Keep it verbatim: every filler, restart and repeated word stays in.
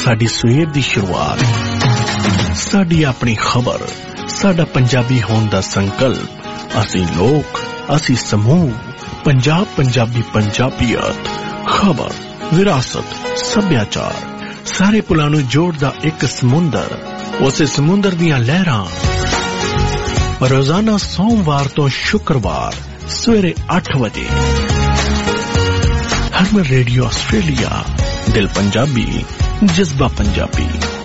साडी सवेर दी शुरुआत, साडी अपनी खबर, साडा पंजाबी होने दा संकल्प, असी लोग, असी समूह, पंजाब पंजाबी पंजाबियत, खबर, विरासत, सभ्याचार, सारे पुलां नूं जोड़दा एक समुंदर, उस समुंदर दियां लहरां। रोजाना सोमवार तो शुक्रवार सवेरे आठ बजे हरमन रेडियो ऑस्ट्रेलिया, दिल पंजाबी, जज्बा पंजाबी।